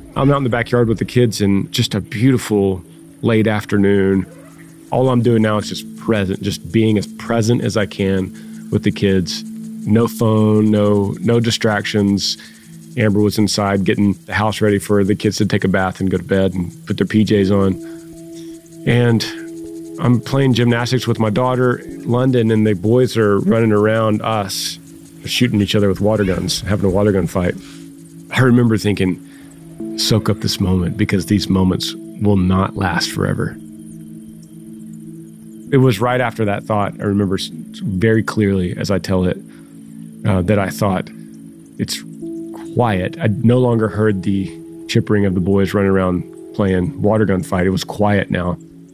I'm out in the backyard with the kids and just a beautiful late afternoon. All I'm doing now is just being as present as I can with the kids. No phone, no distractions. Amber was inside getting the house ready for the kids to take a bath and go to bed and put their PJs on. And I'm playing gymnastics with my daughter, London, and the boys are running around us, shooting each other with water guns, having a water gun fight. I remember thinking, soak up this moment because these moments will not last forever. It was right after that thought, I remember very clearly as I tell it, that I thought, it's quiet. I no longer heard the chippering of the boys running around playing water gun fight. It was quiet now.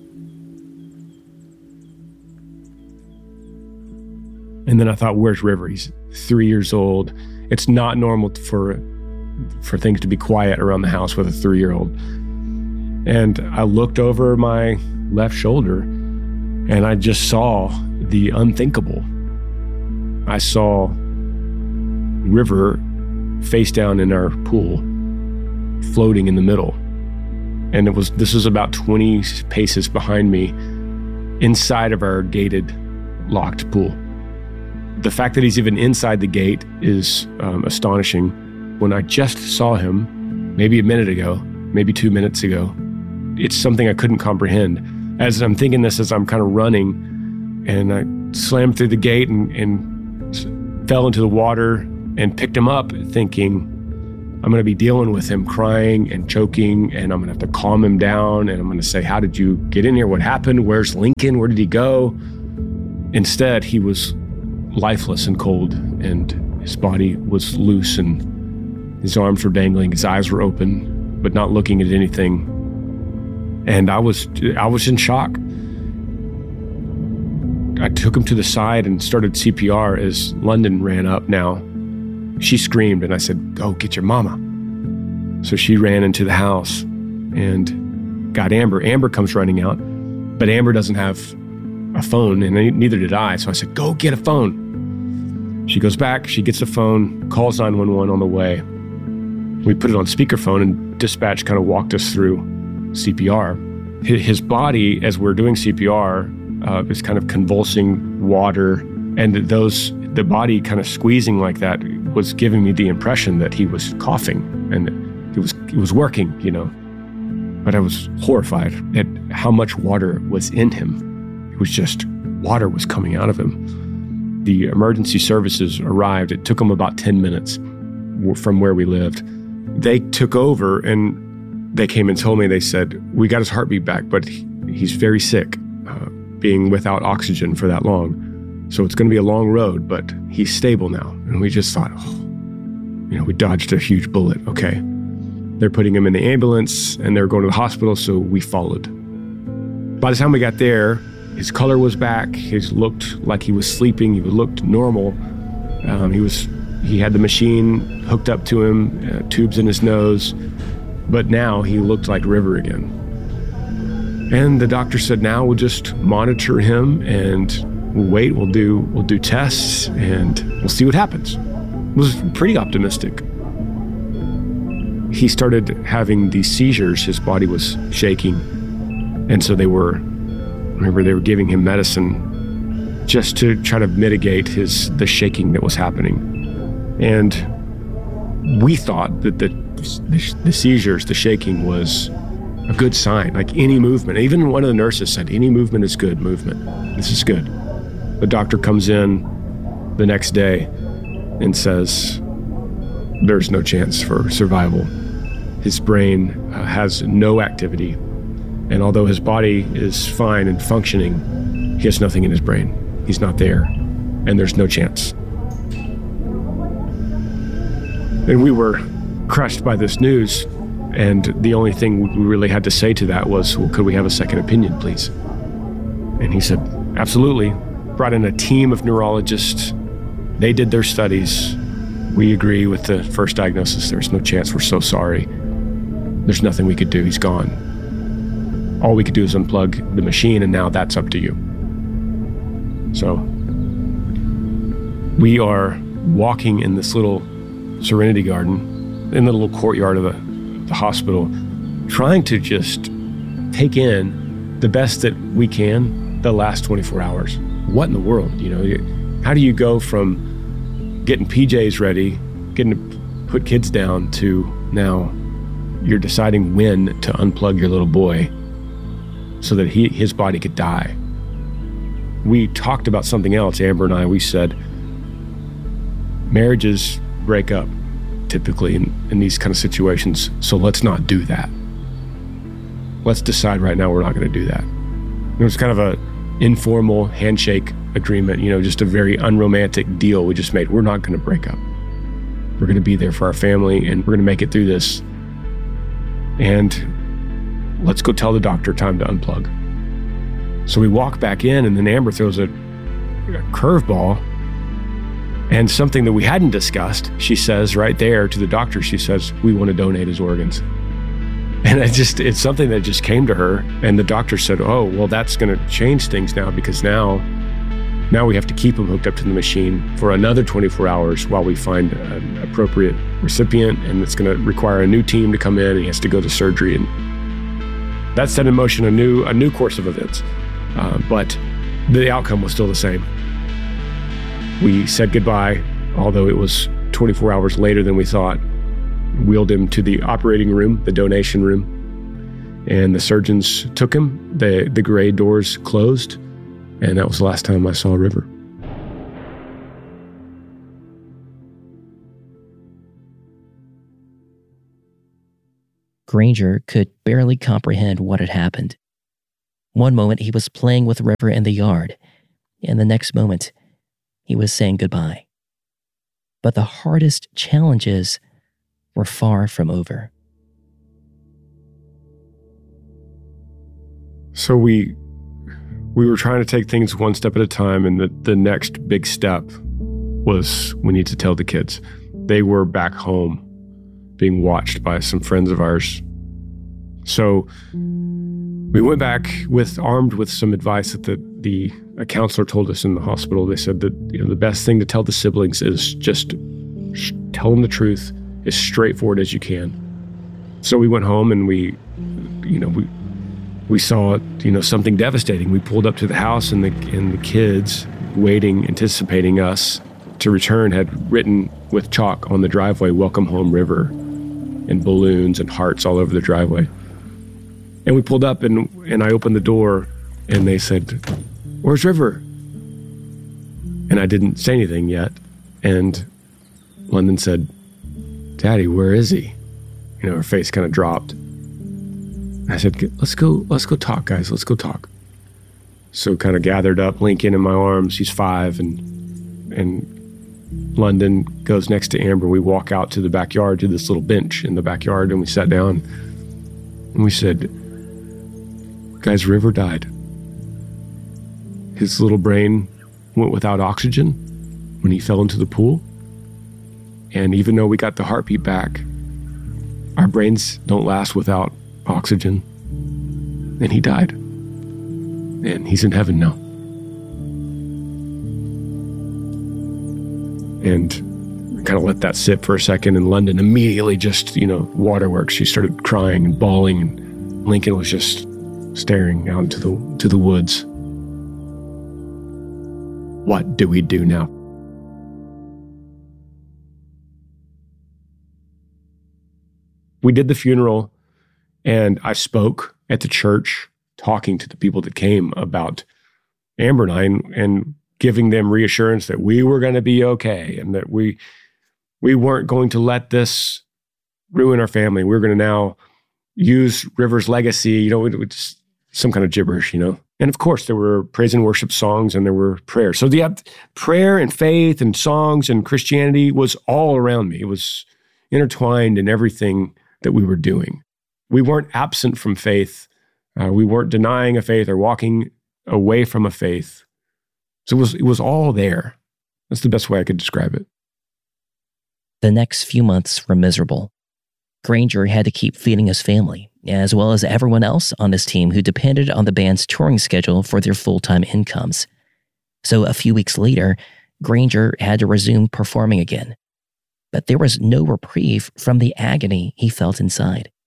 And then I thought, where's River? He's 3 years old. It's not normal for things to be quiet around the house with a 3-year-old. And I looked over my left shoulder and I just saw the unthinkable. I saw River face down in our pool, floating in the middle. And this was about 20 paces behind me, inside of our gated, locked pool. The fact that he's even inside the gate is astonishing. When I just saw him, maybe a minute ago, maybe 2 minutes ago, it's something I couldn't comprehend. As I'm thinking this, as I'm kind of running, and I slammed through the gate and fell into the water and picked him up thinking, I'm going to be dealing with him crying and choking, and I'm going to have to calm him down, and I'm going to say, how did you get in here? What happened? Where's Lincoln? Where did he go? Instead, he was lifeless and cold, and his body was loose, and his arms were dangling, his eyes were open, but not looking at anything. And I was in shock. I took him to the side and started CPR as London ran up now. She screamed, and I said, go get your mama. So she ran into the house and got Amber. Amber comes running out, but Amber doesn't have a phone, and neither did I. So I said, go get a phone. She goes back, she gets a phone, calls 911 on the way. We put it on speakerphone, and dispatch kind of walked us through CPR. His body, as we're doing CPR, is kind of convulsing water, and the body kind of squeezing like that was giving me the impression that he was coughing, and it was working, But I was horrified at how much water was in him. It was just water was coming out of him. The emergency services arrived. It took them about 10 minutes from where we lived. They took over, and they came and told me, they said, we got his heartbeat back, but he's very sick, being without oxygen for that long. So it's going to be a long road, but he's stable now. And we just thought, we dodged a huge bullet. Okay. They're putting him in the ambulance, and they're going to the hospital, so we followed. By the time we got there, his color was back. He looked like he was sleeping. He looked normal. He had the machine hooked up to him, tubes in his nose, but now he looked like River again. And the doctor said, now we'll just monitor him and we'll wait. We'll do tests and we'll see what happens. It was pretty optimistic. He started having these seizures. His body was shaking, and so they were giving him medicine just to try to mitigate the shaking that was happening. And we thought that the seizures, the shaking, was a good sign. Like any movement, even one of the nurses said, any movement is good movement. This is good. The doctor comes in the next day and says, there's no chance for survival. His brain has no activity. And although his body is fine and functioning, he has nothing in his brain. He's not there. And there's no chance. And we were crushed by this news. And the only thing we really had to say to that was, well, could we have a second opinion, please? And he said, absolutely. Brought in a team of neurologists. They did their studies. We agree with the first diagnosis. There's no chance. We're so sorry. There's nothing we could do. He's gone. All we could do is unplug the machine, and now that's up to you. So we are walking in this little serenity garden in the little courtyard of the hospital, trying to just take in the best that we can the last 24 hours. What in the world? How do you go from getting PJs ready, getting to put kids down, to now you're deciding when to unplug your little boy so that his body could die? We talked about something else, Amber and I. We said, marriages break up typically in these kind of situations, so let's not do that. Let's decide right now we're not going to do that. It was kind of a informal handshake agreement, just a very unromantic deal we just made. We're not going to break up. We're going to be there for our family, and we're going to make it through this. And let's go tell the doctor time to unplug. So we walk back in, and then Amber throws a curveball, and something that we hadn't discussed. She says right there to the doctor, she says, we want to donate his organs. And it's something that just came to her. And the doctor said, oh, well, that's going to change things now, because now we have to keep him hooked up to the machine for another 24 hours while we find an appropriate recipient. And it's going to require a new team to come in, and he has to go to surgery. And that set in motion a new course of events. But the outcome was still the same. We said goodbye, although it was 24 hours later than we thought. Wheeled him to the operating room, the donation room, and the surgeons took him. The gray doors closed, and that was the last time I saw River. Granger could barely comprehend what had happened. One moment he was playing with River in the yard, and the next moment he was saying goodbye. But the hardest challenges were far from over. So we were trying to take things one step at a time, and the next big step was we need to tell the kids. They were back home being watched by some friends of ours. So we went back armed with some advice that a counselor told us in the hospital. They said that the best thing to tell the siblings is just tell them the truth as straightforward as you can. So we went home, and we saw something devastating. We pulled up to the house, and the kids, waiting, anticipating us to return, had written with chalk on the driveway, "Welcome home, River," and balloons and hearts all over the driveway. And we pulled up, and I opened the door, and they said, "Where's River?" And I didn't say anything yet. And London said, "Daddy, where is he?" Her face kind of dropped. I said, let's go talk, guys. Let's go talk. So kind of gathered up Lincoln in my arms. He's 5, and London goes next to Amber. We walk out to the backyard, to this little bench in the backyard, and we sat down, and we said, "Guys, River died. His little brain went without oxygen when he fell into the pool. And even though we got the heartbeat back, our brains don't last without oxygen. And he died. And he's in heaven now." And kind of let that sit for a second. And London immediately just, waterworks. She started crying and bawling. And Lincoln was just staring out into the woods. What do we do now? We did the funeral, and I spoke at the church, talking to the people that came about Amber and I, and giving them reassurance that we were going to be okay, and that we weren't going to let this ruin our family. We were going to now use River's legacy, just some kind of gibberish, And of course, there were praise and worship songs, and there were prayers. So prayer and faith and songs and Christianity was all around me. It was intertwined in everything that we were doing. We weren't absent from faith. We weren't denying a faith or walking away from a faith. So it was all there. That's the best way I could describe it. The next few months were miserable. Granger had to keep feeding his family, as well as everyone else on his team who depended on the band's touring schedule for their full-time incomes. So a few weeks later, Granger had to resume performing again. But there was no reprieve from the agony he felt inside.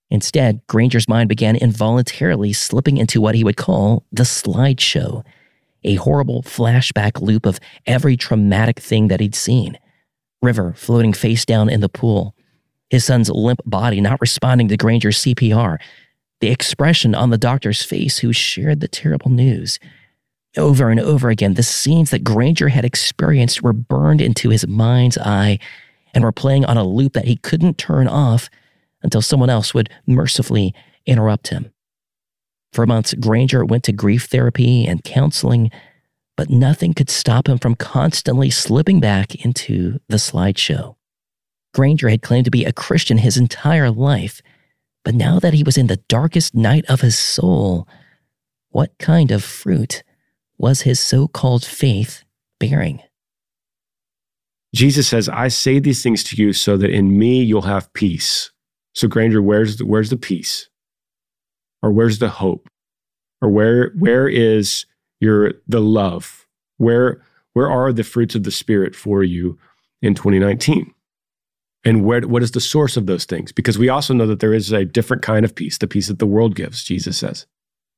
Instead, Granger's mind began involuntarily slipping into what he would call the slideshow, a horrible flashback loop of every traumatic thing that he'd seen. River floating face down in the pool, his son's limp body not responding to Granger's CPR, the expression on the doctor's face who shared the terrible news. Over and over again, the scenes that Granger had experienced were burned into his mind's eye and were playing on a loop that he couldn't turn off until someone else would mercifully interrupt him. For months, Granger went to grief therapy and counseling, but nothing could stop him from constantly slipping back into the slideshow. Granger had claimed to be a Christian his entire life, but now that he was in the darkest night of his soul, what kind of fruit was his so-called faith bearing? Jesus says, I say these things to you so that in me you'll have peace. So Granger, where's the peace? Or where's the hope? Or where is the love? Where are the fruits of the Spirit for you in 2019? And what is the source of those things? Because we also know that there is a different kind of peace, the peace that the world gives, Jesus says.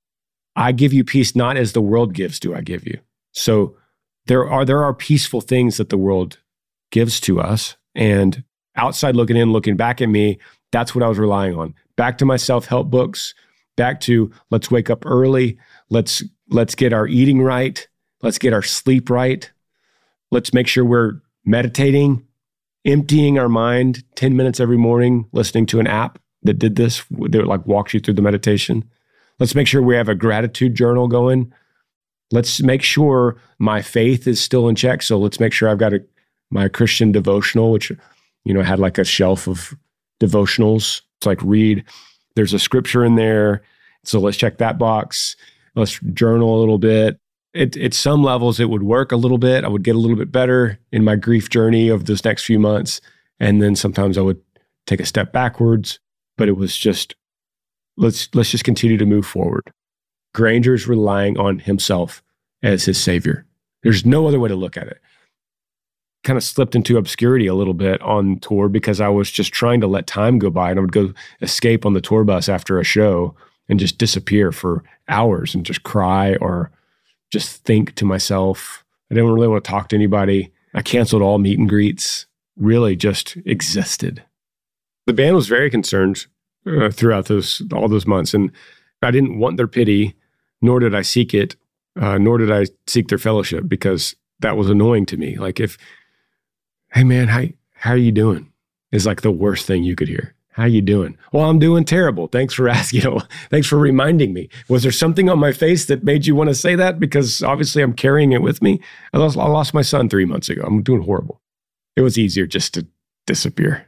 I give you peace not as the world gives do I give you. So there are peaceful things that the world gives to us. And outside looking in, looking back at me, that's what I was relying on. Back to my self-help books, back to let's wake up early, let's get our eating right, let's get our sleep right, let's make sure we're meditating, emptying our mind 10 minutes every morning, listening to an app that did this, that like walks you through the meditation. Let's make sure we have a gratitude journal going. Let's make sure my faith is still in check. So let's make sure I've got my Christian devotional, which, had like a shelf of devotionals. It's like read, there's a scripture in there. So let's check that box. Let's journal a little bit. At some levels, it would work a little bit. I would get a little bit better in my grief journey of those next few months. And then sometimes I would take a step backwards, but it was just, let's just continue to move forward. Granger's relying on himself as his savior. There's no other way to look at it. Kind of slipped into obscurity a little bit on tour because I was just trying to let time go by, and I would go escape on the tour bus after a show and just disappear for hours and just cry or just think to myself. I didn't really want to talk to anybody. I canceled all meet and greets, really just existed. The band was very concerned throughout all those months, and I didn't want their pity, nor did I seek it, nor did I seek their fellowship, because that was annoying to me. Like hey man, how are you doing? Is like the worst thing you could hear. How you doing? Well, I'm doing terrible. Thanks for asking. Thanks for reminding me. Was there something on my face that made you want to say that? Because obviously I'm carrying it with me. I lost my son 3 months ago. I'm doing horrible. It was easier just to disappear.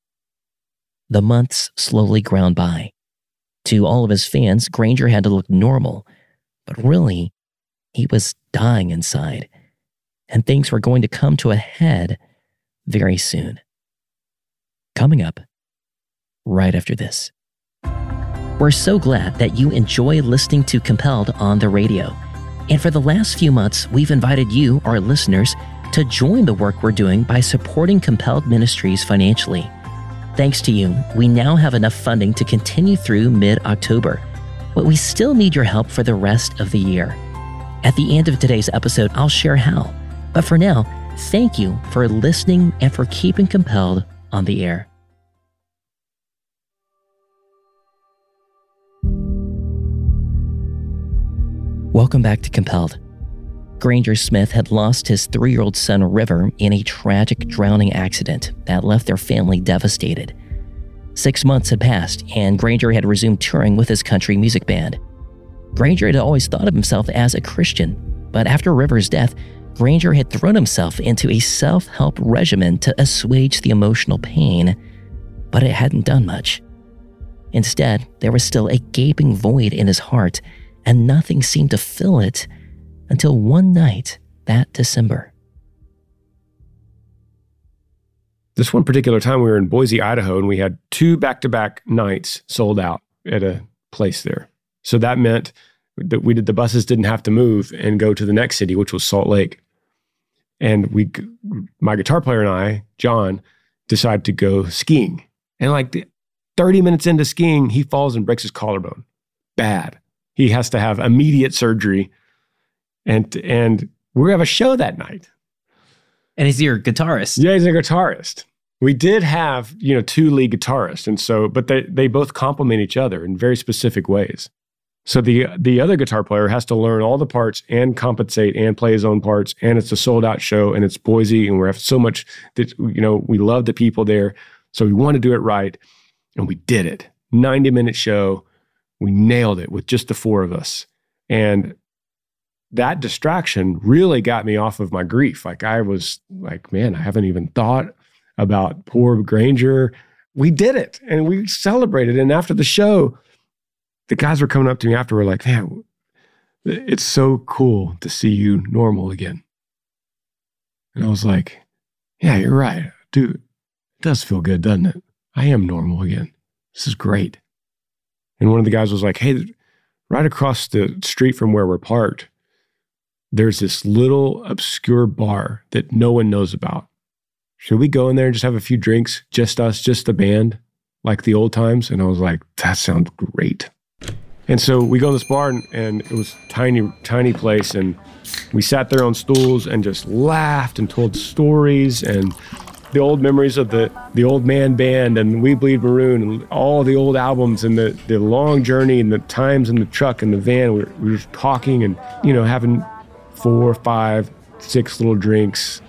The months slowly ground by. To all of his fans, Granger had to look normal, but really, he was dying inside, and things were going to come to a head very soon. Coming up right after this. We're so glad that you enjoy listening to Compelled on the radio. And for the last few months, we've invited you, our listeners, to join the work we're doing by supporting Compelled Ministries financially. Thanks to you, we now have enough funding to continue through mid-October, but we still need your help for the rest of the year. At the end of today's episode, I'll share how. But for now, thank you for listening and for keeping Compelled on the air. Welcome back to Compelled. Granger Smith had lost his 3-year-old son River in a tragic drowning accident that left their family devastated. 6 months had passed, and Granger had resumed touring with his country music band. Granger had always thought of himself as a Christian, but after River's death, Granger had thrown himself into a self-help regimen to assuage the emotional pain, but it hadn't done much. Instead, there was still a gaping void in his heart, and nothing seemed to fill it until one night that December. This one particular time, we were in Boise, Idaho, and we had 2 back-to-back nights sold out at a place there. So that meant that the buses didn't have to move and go to the next city, which was Salt Lake. And my guitar player and I, John, decided to go skiing. And 30 minutes into skiing, he falls and breaks his collarbone. Bad. He has to have immediate surgery. And we're going to have a show that night. And he's your guitarist. Yeah, he's a guitarist. We did have, two lead guitarists. And so, but they both complement each other in very specific ways. So the other guitar player has to learn all the parts and compensate and play his own parts. And it's a sold out show and it's Boise. And we have so much that, we love the people there. So we want to do it right. And we did it. 90-minute show. We nailed it with just the four of us. And that distraction really got me off of my grief. Like I was like, man, I haven't even thought about poor Granger. We did it and we celebrated. And after the show, the guys were coming up to me after, like, man, it's so cool to see you normal again. And I was like, yeah, you're right. Dude, it does feel good, doesn't it? I am normal again. This is great. And one of the guys was like, hey, right across the street from where we're parked, there's this little obscure bar that no one knows about. Should we go in there and just have a few drinks? Just us, just the band, like the old times? And I was like, that sounds great. And so we go to this bar and it was tiny place. And we sat there on stools and just laughed and told stories and the old memories of the Old Man Band and We Bleed Maroon and all the old albums and the long journey and the times in the truck and the van. We were just talking and, having 4, 5, 6 little drinks.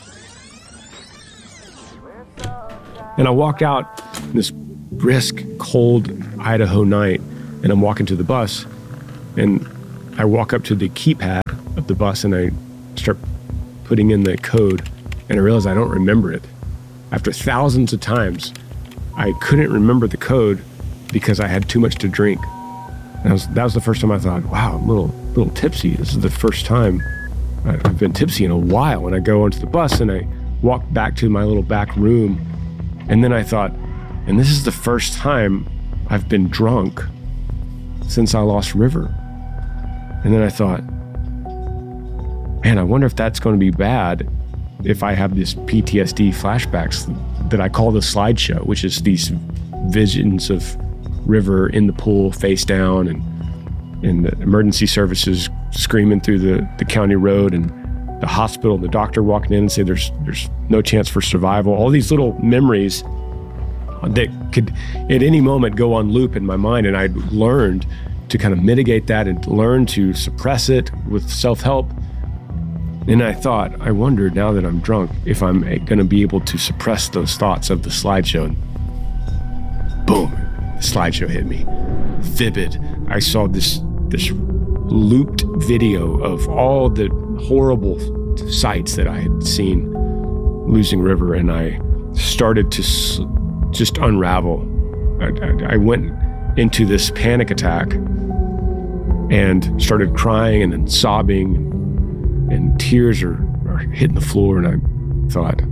And I walked out this brisk, cold Idaho night, and I'm walking to the bus, and I walk up to the keypad of the bus, and I start putting in the code, and I realize I don't remember it. After thousands of times, I couldn't remember the code because I had too much to drink. And that was the first time I thought, wow, I'm a little tipsy. This is the first time I've been tipsy in a while. And I go onto the bus, and I walk back to my little back room, and then I thought, and this is the first time I've been drunk since I lost River. And then I thought, man, I wonder if that's going to be bad if I have this PTSD flashbacks that I call the slideshow, which is these visions of River in the pool face down and the emergency services screaming through the county road and the hospital, the doctor walking in and say there's no chance for survival. All these little memories that could at any moment go on loop in my mind. And I'd learned to kind of mitigate that and learn to suppress it with self-help. And I thought, I wonder now that I'm drunk, if I'm going to be able to suppress those thoughts of the slideshow. And boom, the slideshow hit me. Vivid. I saw this looped video of all the horrible sights that I had seen losing River, and I started to just unravel. I went into this panic attack and started crying and then sobbing, and tears are hitting the floor. And I thought,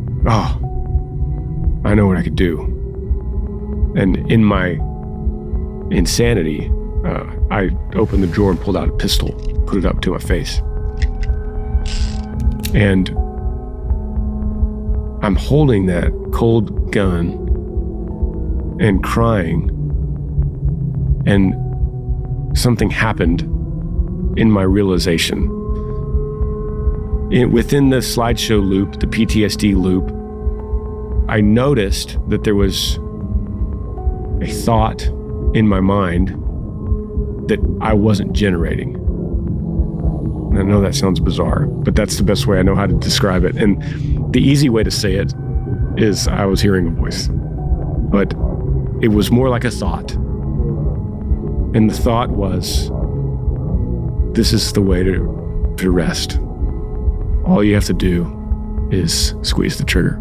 oh, I know what I could do. And in my insanity, I opened the drawer and pulled out a pistol, put it up to my face. And I'm holding that cold gun and crying, and something happened in my realization. Within the slideshow loop, the PTSD loop, I noticed that there was a thought in my mind that I wasn't generating. And I know that sounds bizarre, but that's the best way I know how to describe it. And the easy way to say it is I was hearing a voice, but it was more like a thought. And the thought was, this is the way to rest. All you have to do is squeeze the trigger.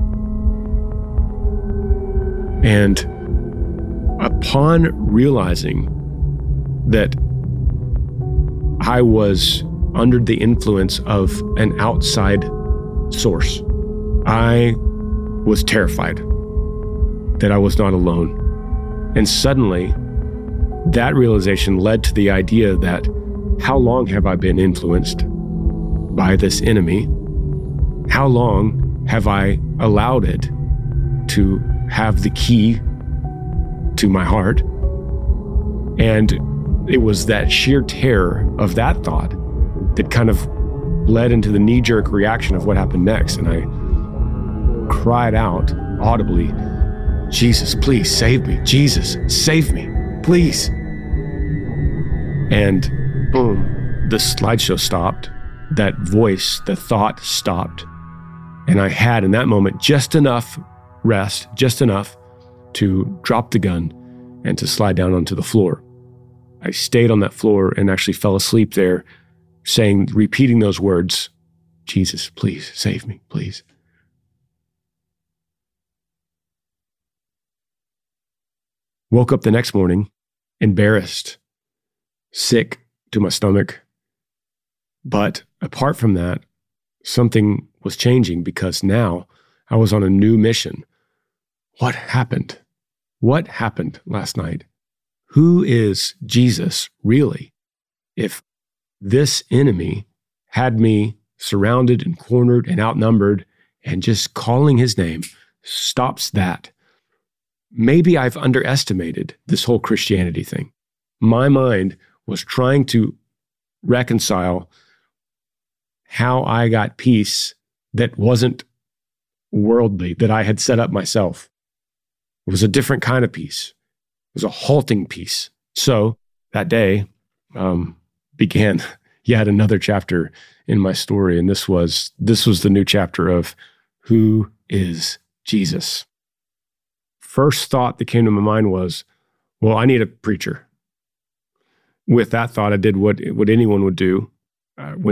And upon realizing that I was under the influence of an outside source, I was terrified that I was not alone. And suddenly, that realization led to the idea that how long have I been influenced by this enemy? How long have I allowed it to have the key to my heart. And it was that sheer terror of that thought that kind of led into the knee-jerk reaction of what happened next. And I cried out audibly, "Jesus, please save me. Jesus, save me, please." And boom, the slideshow stopped. That voice, the thought stopped. And I had in that moment just enough rest, just enough to drop the gun and to slide down onto the floor. I stayed on that floor and actually fell asleep there, repeating those words, "Jesus, please save me, please." Woke up the next morning, embarrassed, sick to my stomach. But apart from that, something was changing because now I was on a new mission. What happened? What happened last night? Who is Jesus really? If this enemy had me surrounded and cornered and outnumbered, and just calling his name stops that, maybe I've underestimated this whole Christianity thing. My mind was trying to reconcile how I got peace that wasn't worldly, that I had set up myself. It was a different kind of peace. It was a halting peace. So that day began yet another chapter in my story. And this was the new chapter of who is Jesus. First thought that came to my mind was, well, I need a preacher. With that thought, I did what anyone would do when